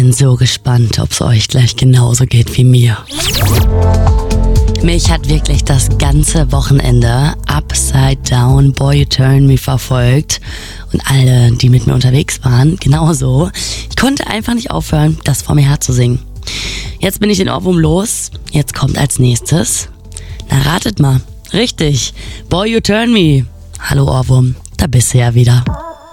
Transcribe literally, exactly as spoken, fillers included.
bin so gespannt, ob es euch gleich genauso geht wie mir. Mich hat wirklich das ganze Wochenende Upside Down, Boy You Turn Me verfolgt. Und alle, die mit mir unterwegs waren, genauso. Ich konnte einfach nicht aufhören, das vor mir herzusingen. Jetzt bin ich den Ohrwurm los. Jetzt kommt als nächstes. Na, ratet mal. Richtig. Boy You Turn Me. Hallo Ohrwurm, da bist du ja wieder.